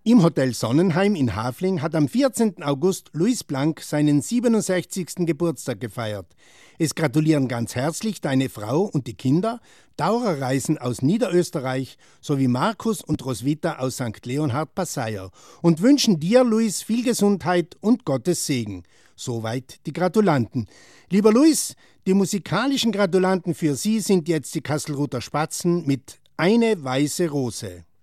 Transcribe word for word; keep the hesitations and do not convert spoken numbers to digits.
Im Hotel Sonnenheim in Hafling hat am vierzehnten August Luis Blanc seinen siebenundsechzigsten Geburtstag gefeiert. Es gratulieren ganz herzlich deine Frau und die Kinder, Dauerreisen aus Niederösterreich sowie Markus und Roswitha aus Sankt Leonhard Passeier und wünschen dir, Luis, viel Gesundheit und Gottes Segen. Soweit die Gratulanten. Lieber Luis, die musikalischen Gratulanten für Sie sind jetzt die Kastelruther Spatzen mit Eine weiße Rose.